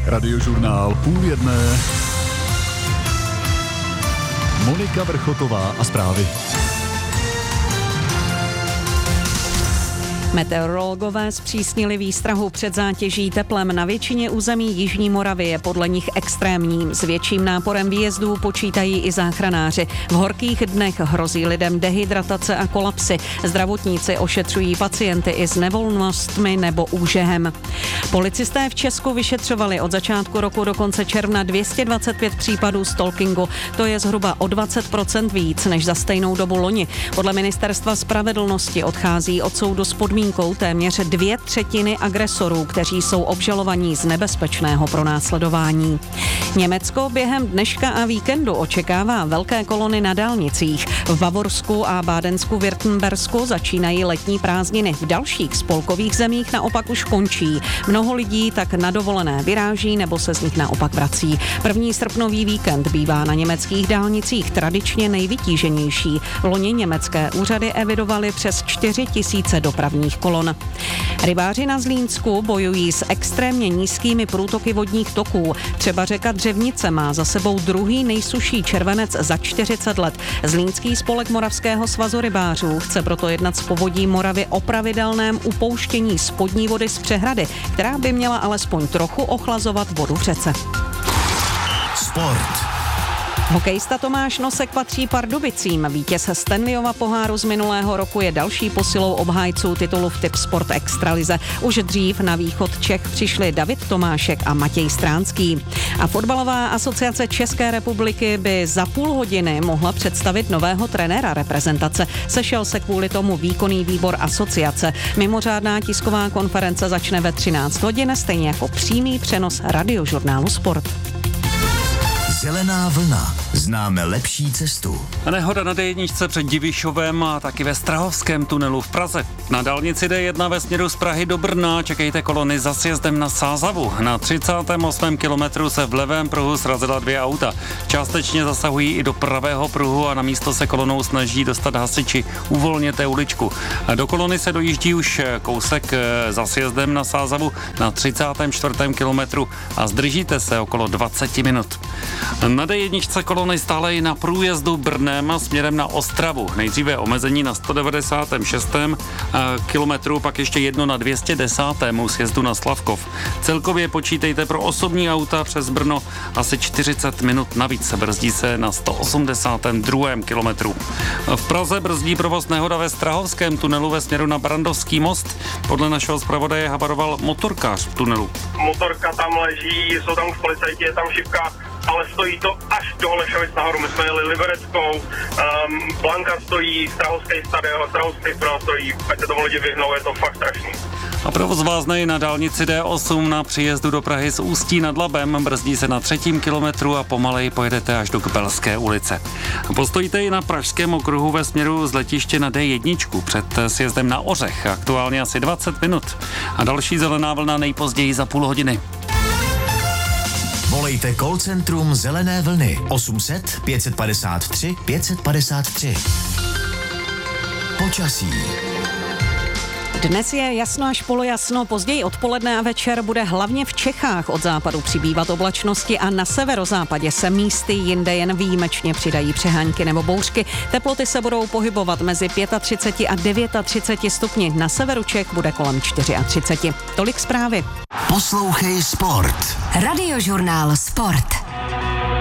Radiožurnál 12:30. Monika Vrchotová a zprávy. Meteorologové zpřísnili výstrahu před zátěží teplem. Na většině území jižní Moravy je podle nich extrémní. S větším náporem výjezdů počítají i záchranáři. V horkých dnech hrozí lidem dehydratace a kolapsy. Zdravotníci ošetřují pacienty i s nevolnostmi nebo úžehem. Policisté v Česku vyšetřovali od začátku roku do konce června 225 případů stalkingu. To je zhruba o 20% víc než za stejnou dobu loni. Podle Ministerstva spravedlnosti odchází od soudu s podmínkou téměř 2/3 agresorů, kteří jsou obžalovaní z nebezpečného pronásledování. Německo během dneška a víkendu očekává velké kolony na dálnicích. V Bavorsku a Bádensku-Württembersku začínají letní prázdniny. V dalších spolkových zemích naopak už končí. Mnoho lidí tak na dovolené vyráží nebo se z nich naopak vrací. První srpnový víkend bývá na německých dálnicích tradičně nejvytíženější. Loni německé úřady evidovaly přes 4 000 dopravních kolon. Rybáři na Zlínsku bojují s extrémně nízkými průtoky vodních toků. Třeba řeka Dřevnice má za sebou druhý nejsušší červenec za 40 let. Zlínský spolek Moravského svazu rybářů chce proto jednat s Povodí Moravy o pravidelném upouštění spodní vody z přehrady, která by měla alespoň trochu ochlazovat vodu v řece. Sport. Hokejista Tomáš Nosek patří Pardubicím. Vítěz Stanleyova poháru z minulého roku je další posilou obhájců titulu v Tipsport Extralize. Už dřív na východ Čech přišli David Tomášek a Matěj Stránský. A fotbalová asociace České republiky by za půl hodiny mohla představit nového trenéra reprezentace. Sešel se kvůli tomu výkonný výbor asociace. Mimořádná tisková konference začne ve 13 hodin, stejně jako přímý přenos Radiožurnálu Sport. Zelená vlna. Známe lepší cestu. Nehoda na D1 před Divišovem a taky ve Strahovském tunelu v Praze. Na dálnici D1 ve směru z Prahy do Brna čekejte kolony za sjezdem na Sázavu. Na 38. kilometru se v levém pruhu srazila 2 auta. Částečně zasahují i do pravého pruhu a na místo se kolonou snaží dostat hasiči. Uvolněte uličku. Do kolony se dojíždí už kousek za sjezdem na Sázavu na 34. kilometru a zdržíte se okolo 20 minut. Na D1 kolony stále i na průjezdu Brnem směrem na Ostravu. Nejdříve omezení na 196. kilometru, pak ještě jedno na 210. sjezdu na Slavkov. Celkově počítejte pro osobní auta přes Brno asi 40 minut navíc. Brzdí se na 182. kilometru. V Praze brzdí provoz nehoda ve Strahovském tunelu ve směru na Brandovský most. Podle našeho zpravodaje habaroval motorkář v tunelu. Motorka tam leží, jsou tam už policajti, je tam šipka, ale stojí to až do Holešovic nahoru. My jsme jeli Libereckou, Blanka stojí, Strahovský stadion stojí, ať se tomu lidi vyhnou, je to fakt strašný. A provoz vázne na dálnici D8 na příjezdu do Prahy z Ústí nad Labem. Brzdí se na 3. kilometru a pomaleji pojedete až do Kbelské ulice. Postojíte i na Pražském okruhu ve směru z letiště na D1 před sjezdem na Ořech. Aktuálně asi 20 minut. A další zelená vlna nejpozději za půl hodiny. Volejte call centrum Zelené vlny 800 553 553. Počasí. Dnes je jasno až polojasno, později odpoledne a večer bude hlavně v Čechách od západu přibývat oblačnosti a na severozápadě se místy jinde jen výjimečně přidají přehánky nebo bouřky. Teploty se budou pohybovat mezi 35 a 39 stupni. Na severu Čech bude kolem 34. Tolik zprávy. Poslouchej Sport. Radiožurnál Sport.